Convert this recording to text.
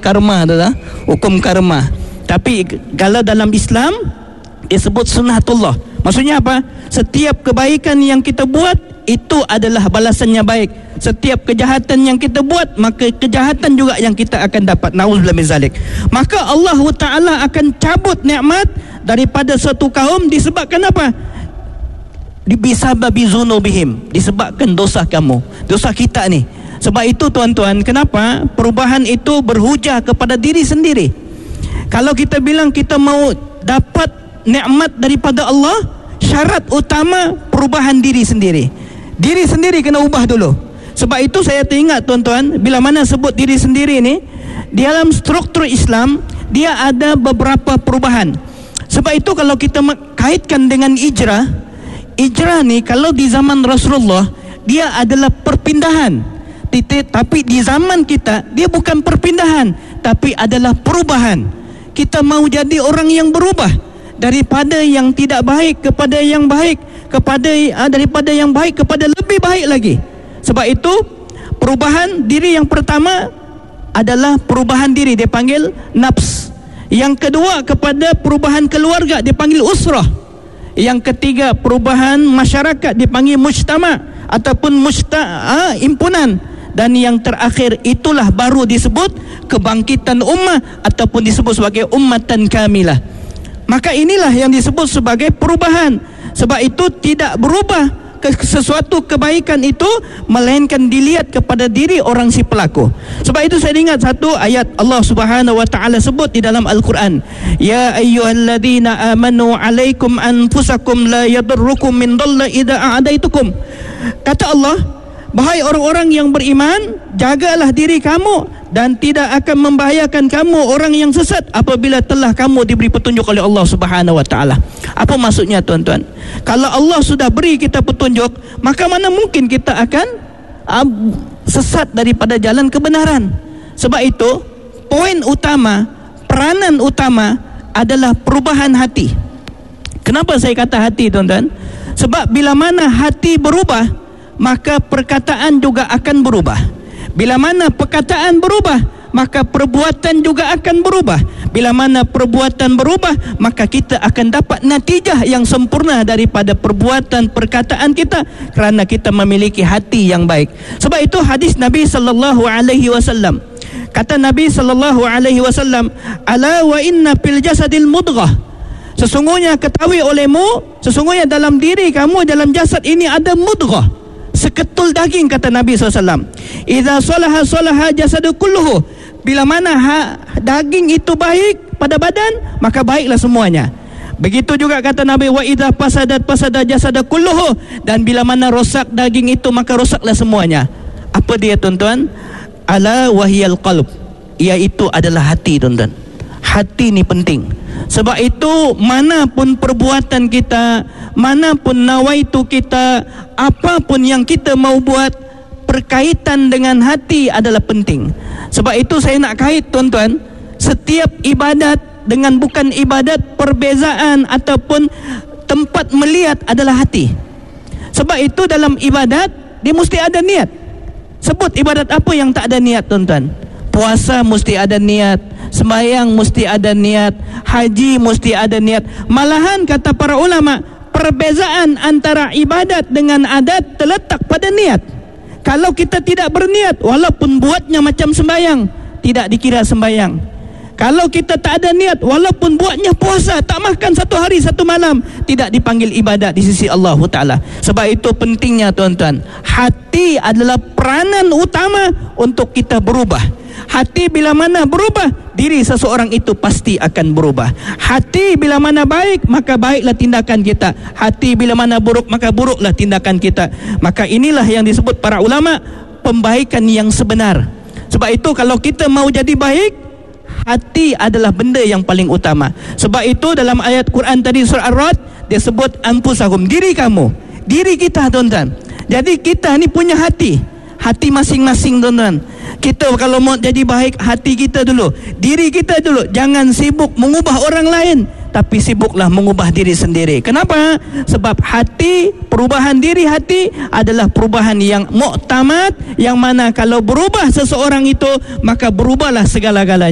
karma tu lah, hukum karma. Tapi kalau dalam Islam disebut sunnatullah. Maksudnya apa? Setiap kebaikan yang kita buat itu adalah balasannya baik. Setiap kejahatan yang kita buat, maka kejahatan juga yang kita akan dapat. Na'udzubillah min zalik. Maka Allah Ta'ala akan cabut nikmat daripada suatu kaum disebabkan apa? Bisababi zunubihim, disebabkan dosa kamu, dosa kita ni. Sebab itu tuan-tuan, kenapa perubahan itu berhujah kepada diri sendiri. Kalau kita bilang kita mau dapat nikmat daripada Allah, syarat utama perubahan diri sendiri. Diri sendiri kena ubah dulu. Sebab itu saya teringat tuan-tuan, bila mana sebut diri sendiri ni, di dalam struktur Islam dia ada beberapa perubahan. Sebab itu kalau kita kaitkan dengan hijrah ni kalau di zaman Rasulullah dia adalah perpindahan. Tapi di zaman kita dia bukan perpindahan, tapi adalah perubahan. Kita mau jadi orang yang berubah daripada yang tidak baik kepada yang baik, daripada yang baik kepada lebih baik lagi. Sebab itu perubahan diri yang pertama adalah perubahan diri, dia panggil nafs. Yang kedua kepada perubahan keluarga, dia panggil usrah. Yang ketiga perubahan masyarakat, dipanggil mujtama ataupun himpunan. Dan yang terakhir itulah baru disebut kebangkitan ummah ataupun disebut sebagai ummatan kamilah. Maka inilah yang disebut sebagai perubahan. Sebab itu tidak berubah sesuatu kebaikan itu melainkan dilihat kepada diri orang si pelaku. Sebab itu saya ingat satu ayat Allah Subhanahu wa taala sebut di dalam Al-Quran, ya ayyuhalladzina amanu alaikum anfusakum la yadurrukum min dhalla idza a'daitukum. Kata Allah, bahai orang-orang yang beriman, jagalah diri kamu dan tidak akan membahayakan kamu orang yang sesat apabila telah kamu diberi petunjuk oleh Allah Subhanahu wa taala. Apa maksudnya tuan-tuan? Kalau Allah sudah beri kita petunjuk, maka mana mungkin kita akan sesat daripada jalan kebenaran. Sebab itu poin utama, peranan utama adalah perubahan hati. Kenapa saya kata hati tuan-tuan? Sebab bila mana hati berubah, maka perkataan juga akan berubah. Bila mana perkataan berubah, maka perbuatan juga akan berubah. Bila mana perbuatan berubah, maka kita akan dapat natijah yang sempurna daripada perbuatan perkataan kita, kerana kita memiliki hati yang baik. Sebab itu hadis Nabi sallallahu alaihi wasallam. Kata Nabi sallallahu alaihi wasallam, ala wa inna fil jasadil mudghah. Sesungguhnya ketahui olehmu, sesungguhnya dalam diri kamu, dalam jasad ini ada mudghah, seketul daging, kata Nabi SAW. Idza salaha jasadu kulluhu. Bila mana daging itu baik pada badan, maka baiklah semuanya. Begitu juga kata Nabi, wa idza fasada jasadu kulluhu. Dan bila mana rosak daging itu, maka rosaklah semuanya. Apa dia tuan-tuan? Ala wahiyal qalb, iaitu adalah hati tuan-tuan. Hati ni penting. Sebab itu manapun perbuatan kita, manapun nawaitu kita, apapun yang kita mau buat, berkaitan dengan hati adalah penting. Sebab itu saya nak kait tuan-tuan, setiap ibadat dengan bukan ibadat, perbezaan ataupun tempat melihat adalah hati. Sebab itu dalam ibadat dia mesti ada niat. Sebut ibadat apa yang tak ada niat tuan-tuan? Puasa mesti ada niat, sembahyang mesti ada niat, haji mesti ada niat. Malahan kata para ulama, perbezaan antara ibadat dengan adat terletak pada niat. Kalau kita tidak berniat, walaupun buatnya macam sembahyang, tidak dikira sembahyang. Kalau kita tak ada niat, walaupun buatnya puasa, tak makan 1 hari 1 malam, tidak dipanggil ibadat di sisi Allah Ta'ala. Sebab itu pentingnya tuan-tuan, hati adalah peranan utama untuk kita berubah. Hati bila mana berubah, diri seseorang itu pasti akan berubah. Hati bila mana baik, maka baiklah tindakan kita. Hati bila mana buruk, maka buruklah tindakan kita. Maka inilah yang disebut para ulama pembaikan yang sebenar. Sebab itu kalau kita mau jadi baik, hati adalah benda yang paling utama. Sebab itu dalam ayat Quran tadi surah Ar-Ra'd, dia sebut anfusahum, diri kamu, diri kita tuan-tuan. Jadi kita ni punya hati masing-masing tuan-tuan. Kita kalau mau jadi baik, hati kita dulu, diri kita dulu. Jangan sibuk mengubah orang lain, tapi sibuklah mengubah diri sendiri. Kenapa? Sebab hati, perubahan diri hati adalah perubahan yang muktamad, yang mana kalau berubah seseorang itu, maka berubahlah segala-galanya.